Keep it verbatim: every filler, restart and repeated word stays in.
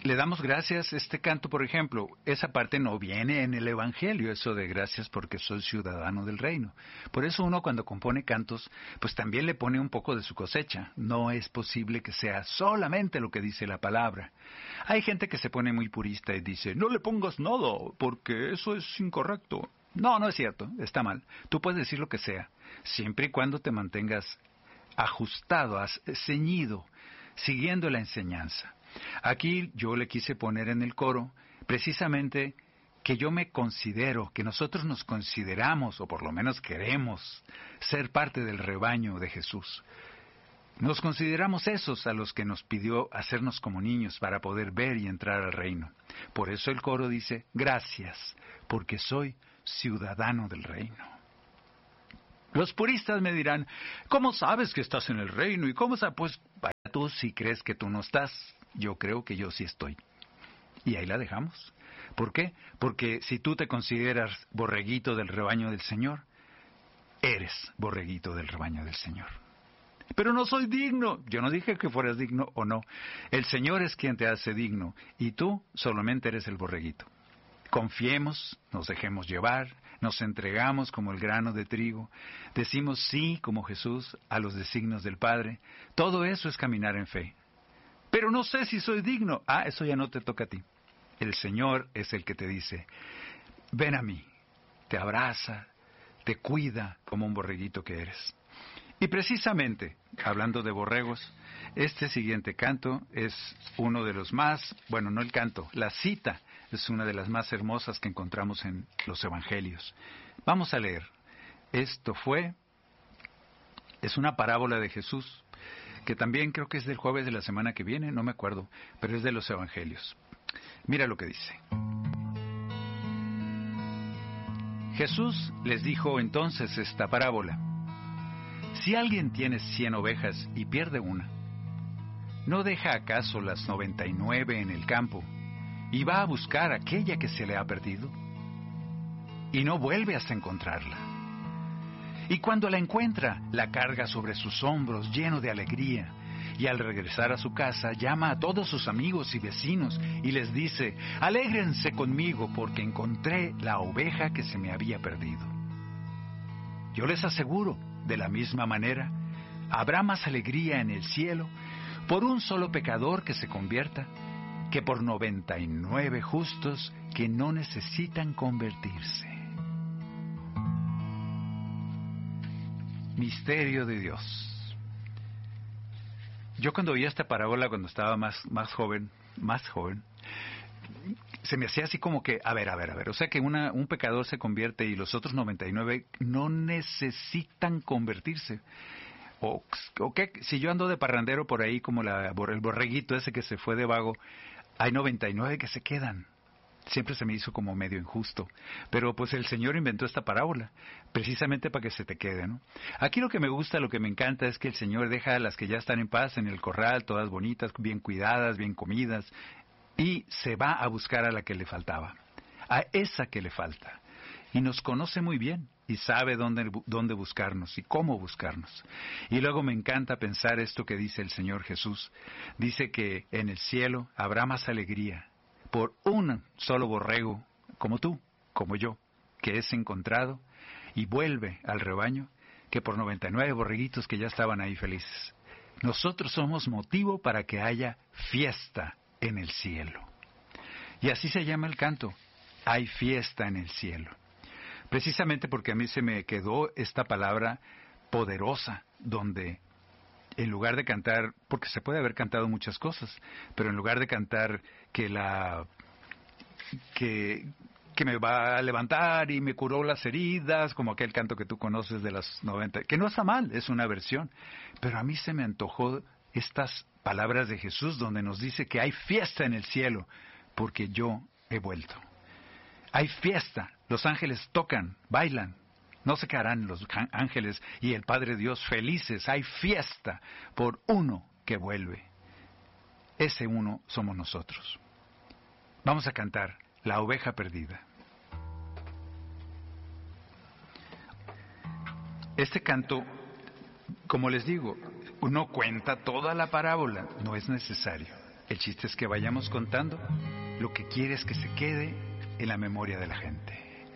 le damos gracias, este canto, por ejemplo, esa parte no viene en el Evangelio, eso de gracias porque soy ciudadano del reino. Por eso uno cuando compone cantos, pues también le pone un poco de su cosecha. No es posible que sea solamente lo que dice la palabra. Hay gente que se pone muy purista y dice, no le pongas nada, porque eso es incorrecto. No, no es cierto, está mal. Tú puedes decir lo que sea, siempre y cuando te mantengas ajustado, ceñido, siguiendo la enseñanza. Aquí yo le quise poner en el coro precisamente que yo me considero, que nosotros nos consideramos, o por lo menos queremos, ser parte del rebaño de Jesús. Nos consideramos esos a los que nos pidió hacernos como niños para poder ver y entrar al reino. Por eso el coro dice, gracias, porque soy ciudadano del reino. Los puristas me dirán, ¿cómo sabes que estás en el reino? ¿Y cómo sabes? Pues vaya tú si crees que tú no estás. Yo creo que yo sí estoy. Y ahí la dejamos. ¿Por qué? Porque si tú te consideras borreguito del rebaño del Señor, eres borreguito del rebaño del Señor. Pero no soy digno. Yo no dije que fueras digno o no. El Señor es quien te hace digno y tú solamente eres el borreguito. Confiemos, nos dejemos llevar, nos entregamos como el grano de trigo, decimos sí como Jesús a los designios del Padre. Todo eso es caminar en fe. Pero no sé si soy digno. Ah, eso ya no te toca a ti. El Señor es el que te dice, ven a mí, te abraza, te cuida como un borreguito que eres. Y precisamente, hablando de borregos, este siguiente canto es uno de los más, bueno, no el canto, la cita es una de las más hermosas que encontramos en los Evangelios. Vamos a leer. Esto fue, es una parábola de Jesús, que también creo que es del jueves de la semana que viene, no me acuerdo, pero es de los Evangelios. Mira lo que dice. Jesús les dijo entonces esta parábola. Si alguien tiene cien ovejas y pierde una, ¿no deja acaso las noventa y nueve en el campo y va a buscar aquella que se le ha perdido? Y no vuelve hasta encontrarla. Y cuando la encuentra, la carga sobre sus hombros lleno de alegría, y al regresar a su casa llama a todos sus amigos y vecinos y les dice, alégrense conmigo porque encontré la oveja que se me había perdido. Yo les aseguro, de la misma manera, habrá más alegría en el cielo por un solo pecador que se convierta que por noventa y nueve justos que no necesitan convertirse. Misterio de Dios. Yo cuando oía esta parábola, cuando estaba más, más joven, más joven, se me hacía así como que, a ver, a ver, a ver, o sea que una, un pecador se convierte y los otros noventa y nueve no necesitan convertirse. O, o qué, si yo ando de parrandero por ahí como la, el borreguito ese que se fue de vago, hay noventa y nueve que se quedan. Siempre se me hizo como medio injusto. Pero pues el Señor inventó esta parábola, precisamente para que se te quede, ¿no? Aquí lo que me gusta, lo que me encanta es que el Señor deja a las que ya están en paz en el corral, todas bonitas, bien cuidadas, bien comidas, y se va a buscar a la que le faltaba, a esa que le falta. Y nos conoce muy bien, y sabe dónde, dónde buscarnos y cómo buscarnos. Y luego me encanta pensar esto que dice el Señor Jesús. Dice que en el cielo habrá más alegría por un solo borrego, como tú, como yo, que es encontrado y vuelve al rebaño, que por noventa y nueve borreguitos que ya estaban ahí felices. Nosotros somos motivo para que haya fiesta en el cielo. Y así se llama el canto, hay fiesta en el cielo. Precisamente porque a mí se me quedó esta palabra poderosa, donde en lugar de cantar, porque se puede haber cantado muchas cosas, pero en lugar de cantar que la que, que me va a levantar y me curó las heridas, como aquel canto que tú conoces de las noventa, que no está mal, es una versión, pero a mí se me antojó estas palabras de Jesús donde nos dice que hay fiesta en el cielo, porque yo he vuelto. Hay fiesta, los ángeles tocan, bailan. No se quedarán los ángeles y el Padre Dios felices. Hay fiesta por uno que vuelve. Ese uno somos nosotros. Vamos a cantar La oveja perdida. Este canto, como les digo, no cuenta toda la parábola, no es necesario. El chiste es que vayamos contando lo que quieres que se quede en la memoria de la gente.